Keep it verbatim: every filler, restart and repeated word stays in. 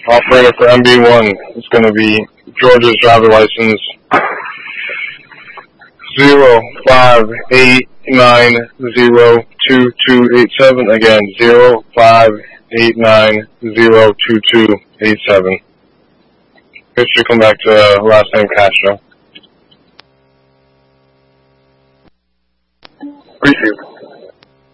Operator for M B one is going to be Georgia's driver license zero five eight nine zero two two eight seven. Again, zero five eight nine zero two two eight seven. History come back to uh, last name Castro. Appreciate it.